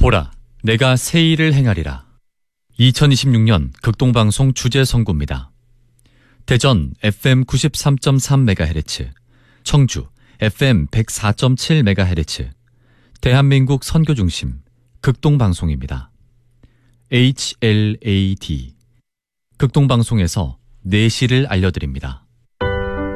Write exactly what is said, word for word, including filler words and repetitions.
보라, 내가 새 일을 행하리라. 이천이십육 년 극동방송 주제선구입니다. 대전 에프엠 구십삼 점 삼 메가헤르츠, 청주 에프엠 백사 점 칠 메가헤르츠, 대한민국 선교중심 극동방송입니다. 에이치엘에이디 극동방송에서 내시를 알려드립니다.